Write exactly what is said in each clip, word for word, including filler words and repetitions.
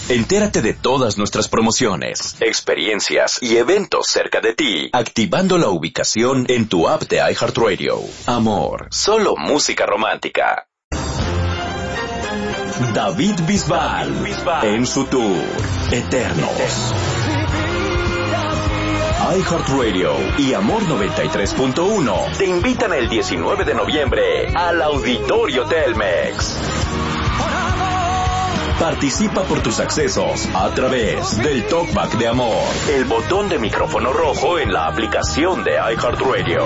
Entérate de todas nuestras promociones, experiencias y eventos cerca de ti, activando la ubicación en tu app de iHeartRadio. Amor, solo música romántica. David Bisbal, en su tour Eternos. iHeartRadio y Amor noventa y tres punto uno te invitan el diecinueve de noviembre al Auditorio Telmex. Participa por tus accesos a través del Talkback de Amor, el botón de micrófono rojo en la aplicación de iHeartRadio.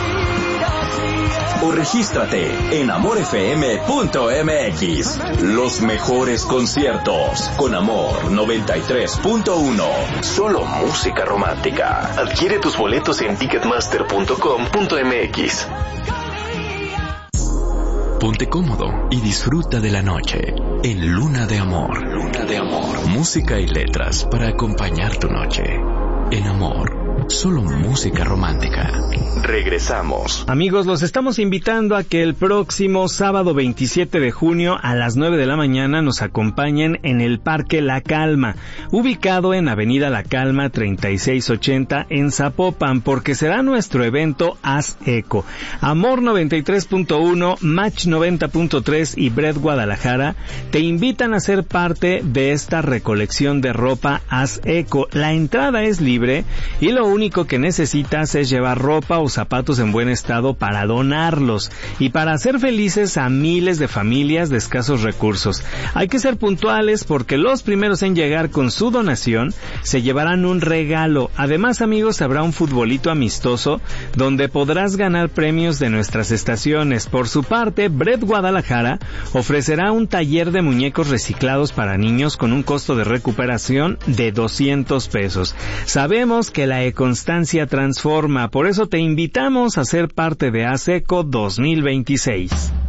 O regístrate en amor f m punto m x. Los mejores conciertos con Amor noventa y tres punto uno. Solo música romántica. Adquiere tus boletos en ticketmaster punto com punto m x. Ponte cómodo y disfruta de la noche en Luna de Amor. Luna de Amor. Música y letras para acompañar tu noche. En Amor, solo música romántica. Regresamos. Amigos, los estamos invitando a que el próximo sábado veintisiete de junio a las nueve de la mañana nos acompañen en el Parque La Calma, ubicado en Avenida La Calma treinta y seis ochenta en Zapopan, porque será nuestro evento Haz Eco. Amor noventa y tres punto uno, Match noventa punto tres y Bread Guadalajara te invitan a ser parte de esta recolección de ropa Haz Eco. La entrada es libre y lo único que necesitas es llevar ropa o zapatos en buen estado para donarlos y para hacer felices a miles de familias de escasos recursos. Hay que ser puntuales porque los primeros en llegar con su donación se llevarán un regalo. Además, amigos, habrá un futbolito amistoso donde podrás ganar premios de nuestras estaciones. Por su parte, Bread Guadalajara ofrecerá un taller de muñecos reciclados para niños con un costo de recuperación de doscientos pesos. Sabemos que la e-constancia transforma, por eso te invitamos a ser parte de Haz Eco dos mil veintiséis.